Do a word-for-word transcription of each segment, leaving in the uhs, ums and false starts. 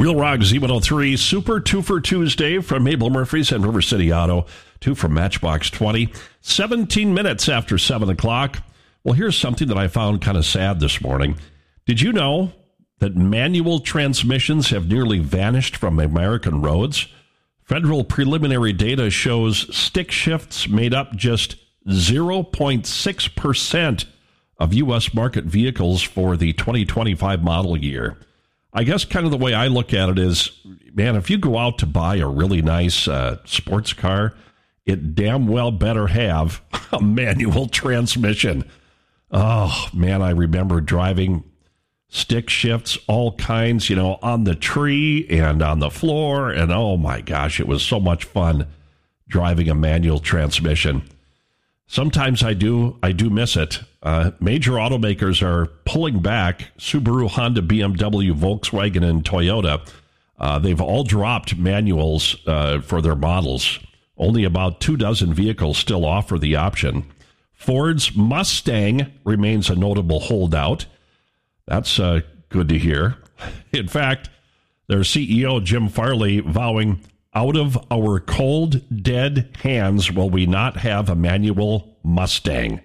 Real Rock Z one oh three, Super Two for Tuesday from Mabel Murphy's and River City Auto, two from Matchbox twenty, seventeen minutes after seven o'clock. Well, here's something that I found kind of sad this morning. Did you know that manual transmissions have nearly vanished from American roads? Federal preliminary data shows stick shifts made up just zero point six percent of U S market vehicles for the twenty twenty-five model year. I guess kind of the way I look at it is, man, if you go out to buy a really nice uh, sports car, it damn well better have a manual transmission. Oh, man, I remember driving stick shifts, all kinds, you know, on the tree and on the floor. And oh my gosh, it was so much fun driving a manual transmission. Sometimes I do, I do miss it. Uh, major automakers are pulling back. Subaru, Honda, B M W, Volkswagen, and Toyota. Uh, they've all dropped manuals uh, for their models. Only about two dozen vehicles still offer the option. Ford's Mustang remains a notable holdout. That's uh, good to hear. In fact, their C E O, Jim Farley, vowing, out of our cold, dead hands will we not have a manual Mustang.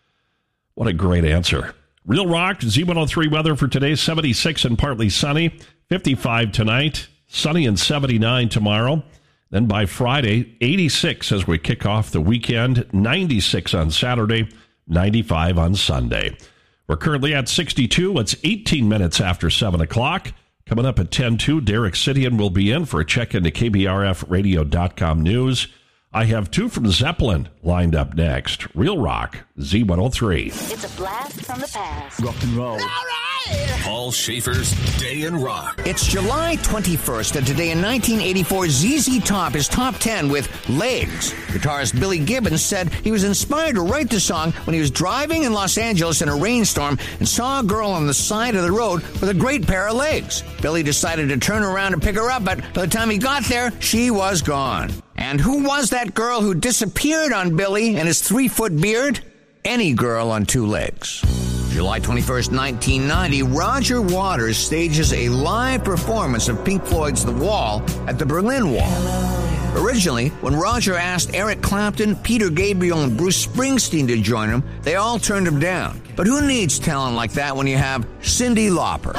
What a great answer. Real Rock, Z one oh three weather for today, seventy-six and partly sunny, fifty-five tonight, sunny and seventy-nine tomorrow. Then by Friday, eighty-six as we kick off the weekend, ninety-six on Saturday, ninety-five on Sunday. We're currently at sixty-two. It's eighteen minutes after seven o'clock. Coming up at ten two, Derek Sidian will be in for a check into K B R F radio dot com news. I have two from Zeppelin lined up next. Real Rock, Z one oh three. It's a blast from the past. Rock and roll. All right! Paul Schaefer's Day in Rock. It's July twenty-first, and today in nineteen eighty-four, Z Z Top is top ten with Legs. Guitarist Billy Gibbons said he was inspired to write the song when he was driving in Los Angeles in a rainstorm and saw a girl on the side of the road with a great pair of legs. Billy decided to turn around and pick her up, but by the time he got there, she was gone. And who was that girl who disappeared on Billy and his three-foot beard? Any girl on two legs. July twenty-first, nineteen ninety, Roger Waters stages a live performance of Pink Floyd's The Wall at the Berlin Wall. Originally, when Roger asked Eric Clapton, Peter Gabriel, and Bruce Springsteen to join him, they all turned him down. But who needs talent like that when you have Cyndi Lauper?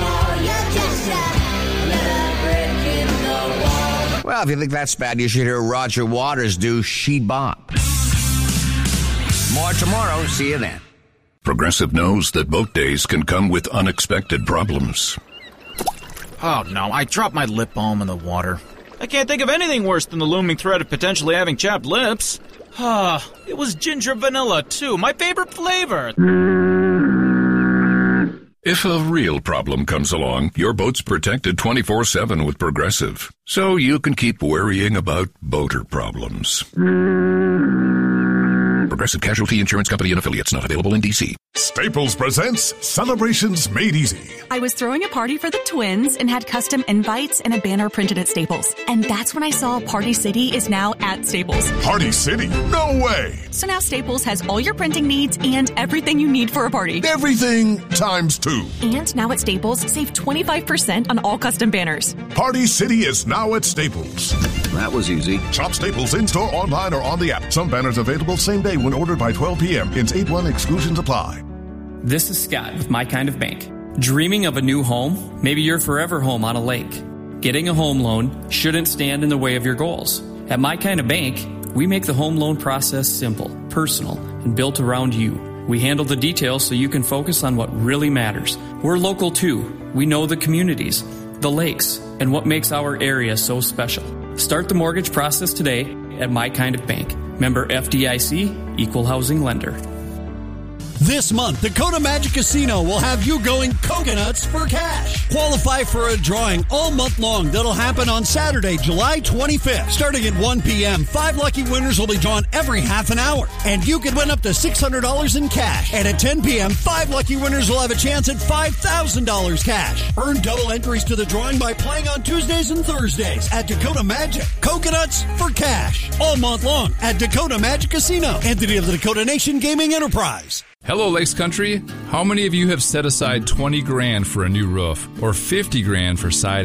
Well, if you think that's bad, you should hear Roger Waters do She Bop. More tomorrow. See you then. Progressive knows that boat days can come with unexpected problems. Oh, no, I dropped my lip balm in the water. I can't think of anything worse than the looming threat of potentially having chapped lips. Ah, it was ginger vanilla, too, my favorite flavor. If a real problem comes along, your boat's protected twenty-four seven with Progressive, so you can keep worrying about boater problems. Progressive Casualty Insurance Company and Affiliates, not available in D C. Staples presents Celebrations Made Easy. I was throwing a party for the twins and had custom invites and a banner printed at Staples. And that's when I saw Party City is now at Staples. Party City? No way! So now Staples has all your printing needs and everything you need for a party. Everything times two. And now at Staples, save twenty-five percent on all custom banners. Party City is now at Staples. That was easy. Shop Staples in-store, online, or on the app. Some banners available same day when ordered by twelve p.m. Hence eight one exclusions apply. This is Scott with My Kind of Bank. Dreaming of a new home? Maybe your forever home on a lake. Getting a home loan shouldn't stand in the way of your goals. At My Kind of Bank, we make the home loan process simple, personal, and built around you. We handle the details so you can focus on what really matters. We're local too. We know the communities, the lakes, and what makes our area so special. Start the mortgage process today at My Kind of Bank. Member F D I C, Equal Housing Lender. This month, Dakota Magic Casino will have you going coconuts for cash. Qualify for a drawing all month long that'll happen on Saturday, July twenty-fifth. Starting at one p.m., five lucky winners will be drawn every half an hour. And you can win up to six hundred dollars in cash. And at ten p.m., five lucky winners will have a chance at five thousand dollars cash. Earn double entries to the drawing by playing on Tuesdays and Thursdays at Dakota Magic. Coconuts for cash. All month long at Dakota Magic Casino. Entity of the Dakota Nation Gaming Enterprise. Hello, Lakes Country. How many of you have set aside twenty grand for a new roof or fifty grand for siding?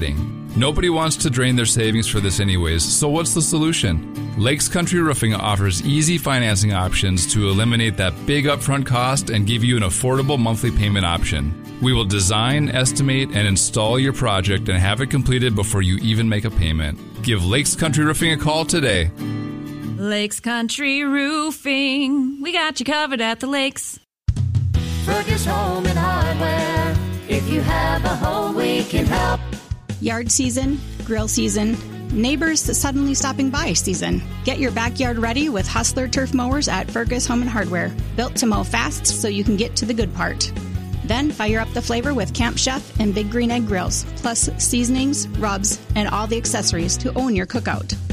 Nobody wants to drain their savings for this anyways, so what's the solution? Lakes Country Roofing offers easy financing options to eliminate that big upfront cost and give you an affordable monthly payment option. We will design, estimate, and install your project and have it completed before you even make a payment. Give Lakes Country Roofing a call today. Lakes Country Roofing. We got you covered at the lakes. Fergus Home and Hardware. If you have a home, we can help. Yard season, grill season, neighbors suddenly stopping by season. Get your backyard ready with Hustler turf mowers at Fergus Home and Hardware. Built to mow fast so you can get to the good part. Then fire up the flavor with Camp Chef and Big Green Egg grills, plus seasonings, rubs, and all the accessories to own your cookout.